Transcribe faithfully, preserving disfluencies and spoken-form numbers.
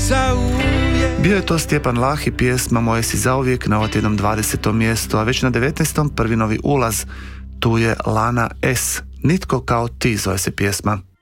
zauvijek. Bio je to Stjepan Lah i pjesma Moje si zauvijek na ovo tjednom dvadesetom mjestu, a već na devetnaestom prvi novi ulaz. Tu je Lana S. Nitko kao ti zove se pjesma.